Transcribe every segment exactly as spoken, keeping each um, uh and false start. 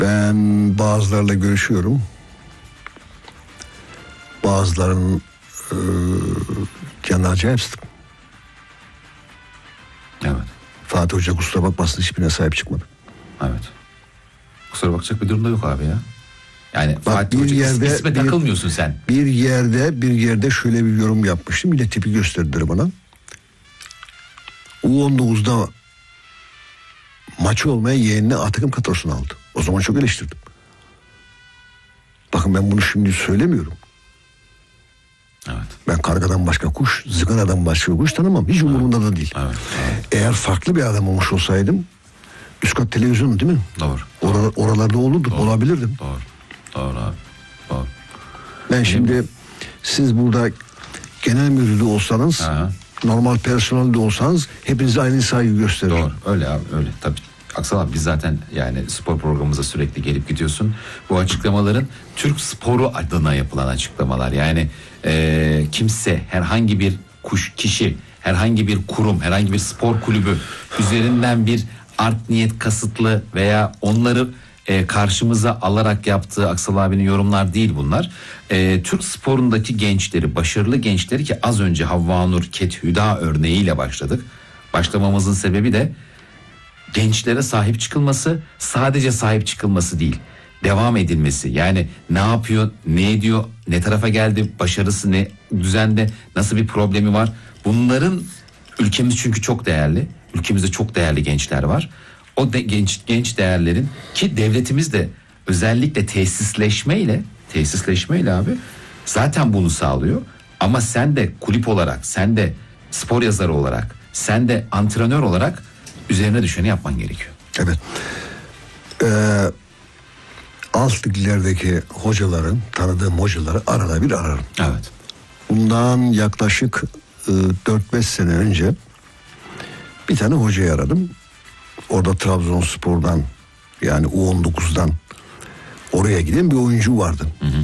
Ben bazılarıyla görüşüyorum. Bazılarının e, canı acayip sıkı. Evet. Fatih Hoca kusura bakmasın, hiçbirine sahip çıkmadı. Evet. Kusura bakacak bir durumda yok abi ya. Yani Bak, Fatih bir Hoca yerde, isme bir, takılmıyorsun sen. Bir yerde bir yerde şöyle bir yorum yapmıştım. Yine tipi gösterdiler bana. U on dokuzda maçı olmaya yeğenine A takım kadrosunu aldı. O zaman çok eleştirdim. Bakın ben bunu şimdi söylemiyorum. Evet. Ben kargadan başka kuş, zıganadan başka kuş tanımam. Hiç umurumda evet. da değil. Evet. Evet. Eğer farklı bir adam olmuş olsaydım, üst kat televizyon değil mi? Doğru. Or- oralarda olurdu, Doğru. olabilirdim. Doğru. Doğru abi. Doğru. Ben şimdi mi? Siz burada genel müdürü olsanız, aha, normal personel de olsanız hepinize aynı saygı gösteririm. Doğru. Öyle abi, öyle. Tabii. Aksal abi, biz zaten yani spor programımıza sürekli gelip gidiyorsun. Bu açıklamaların Türk sporu adına yapılan açıklamalar. Yani e, kimse, herhangi bir kuş kişi, herhangi bir kurum, herhangi bir spor kulübü üzerinden bir art niyet kasıtlı veya onları e, karşımıza alarak yaptığı Aksal abinin yorumlar değil bunlar. E, Türk sporundaki gençleri, başarılı gençleri, ki az önce Havva Nur Ket Hüda örneğiyle başladık. Başlamamızın sebebi de gençlere sahip çıkılması, sadece sahip çıkılması değil, devam edilmesi. Yani ne yapıyor, ne ediyor, ne tarafa geldi, başarısı ne düzende, nasıl bir problemi var. Bunların, ülkemiz çünkü çok değerli. Ülkemizde çok değerli gençler var. O de, genç genç değerlerin, ki devletimiz de özellikle tesisleşmeyle, tesisleşmeyle abi zaten bunu sağlıyor. Ama sen de kulüp olarak, sen de spor yazarı olarak, sen de antrenör olarak üzerine düşeni yapman gerekiyor. Evet. Ee, alt liglerdeki hocaların, tanıdığım hocaları arada bir ararım. Evet. Bundan yaklaşık e, dört beş sene önce bir tane hocayı aradım. Orada Trabzonspor'dan, yani U on dokuzdan oraya giden bir oyuncu vardı. Hı hı.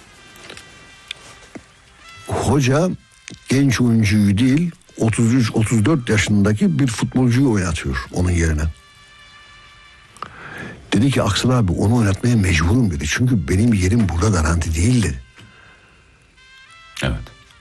Hoca genç oyuncuyu değil, otuz üç otuz dört yaşındaki bir futbolcuyu oynatıyor onun yerine. Dedi ki Aksal abi, onu oynatmaya mecburum dedi. Çünkü benim yerim burada garanti değil dedi. Evet.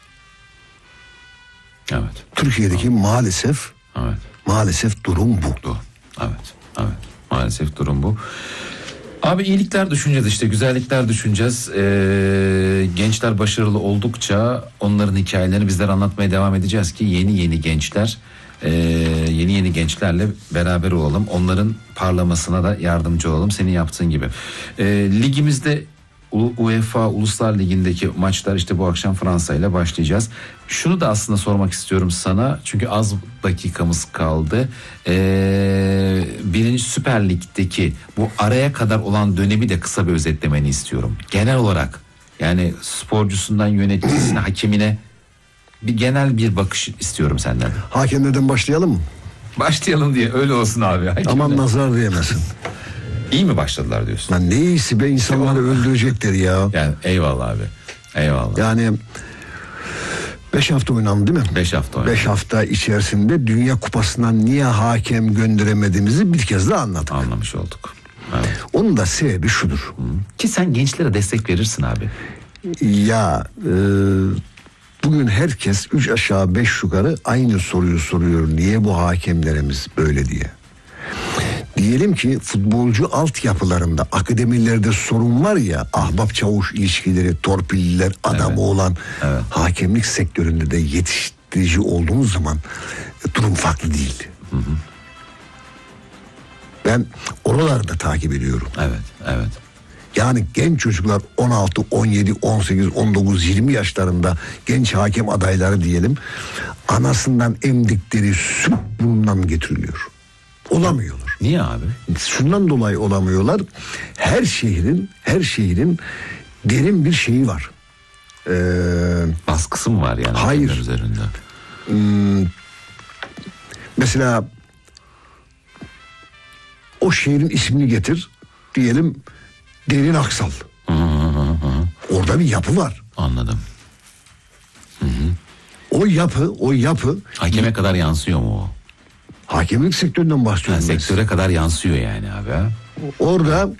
Evet. Türkiye'deki evet. maalesef evet. maalesef durum bu. Doğru. Evet. Evet. Maalesef durum bu. Abi iyilikler düşüneceğiz, işte güzellikler düşüneceğiz. Ee, gençler başarılı oldukça onların hikayelerini bizler anlatmaya devam edeceğiz ki yeni yeni gençler, e, yeni yeni gençlerle beraber olalım. Onların parlamasına da yardımcı olalım, senin yaptığın gibi. Ee, ligimizde UEFA Uluslar Ligi'ndeki maçlar işte bu akşam Fransa ile başlayacağız. Şunu da aslında sormak istiyorum sana, çünkü az dakikamız kaldı. Ee, birinci Süper Lig'deki bu araya kadar olan dönemi de kısa bir özetlemeni istiyorum. Genel olarak, yani sporcusundan yöneticisine, hakemine bir genel bir bakış istiyorum senden. Hakemlerden başlayalım mı? Başlayalım diye, öyle olsun abi. Hakemler. Aman nazar diyemesin. İyi mi başladılar diyorsun? Lan ne iyisi be, insanları öldürecekler ya. Yani eyvallah abi. Eyvallah. Yani beş hafta oynandı değil mi? Beş hafta oynandı. Beş hafta içerisinde Dünya Kupası'ndan niye hakem gönderemediğimizi bir kez daha anladık. Anlamış olduk. Evet. Onun da sebebi şudur. Hı. Ki sen gençlere destek verirsin abi. Ya e, bugün herkes üç aşağı beş yukarı aynı soruyu soruyor. Niye bu hakemlerimiz böyle diye. Diyelim ki futbolcu altyapılarında, akademilerde sorun var ya, ahbap çavuş ilişkileri, torpilliler, adamı evet. olan evet. hakemlik sektöründe de yetiştirici olduğumuz zaman durum farklı değil. Hı hı. Ben oraları da takip ediyorum. Evet, evet. Yani genç çocuklar on altı, on yedi, on sekiz, on dokuz, yirmi yaşlarında genç hakem adayları diyelim, anasından emdikleri süt burnundan getiriliyor. Olamıyorlar. Niye abi? Şundan dolayı olamıyorlar. Her şehrin, her şehrin derin bir şeyi var. Ee, Baskısı mı var yani? Hayır. Üzerinde? Hmm, mesela o şehrin ismini getir. Diyelim Derin Aksal. Hı hı hı hı. Orada bir yapı var. Anladım. Hı hı. O yapı, o yapı. Hakeme kadar yansıyor mu o? Hakemlik sektöründen bahsediyorum. Yani sektöre kadar yansıyor yani abi. Ha? Orada